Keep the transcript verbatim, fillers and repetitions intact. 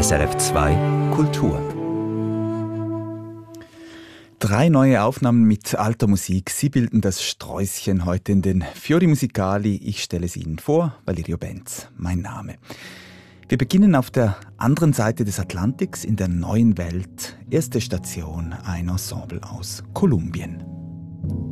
S R F zwei Kultur. Drei neue Aufnahmen mit alter Musik. Sie bilden das Sträußchen heute in den Fiori Musicali. Ich stelle sie Ihnen vor. Valerio Benz, mein Name. Wir beginnen auf der anderen Seite des Atlantiks in der neuen Welt. Erste Station, ein Ensemble aus Kolumbien.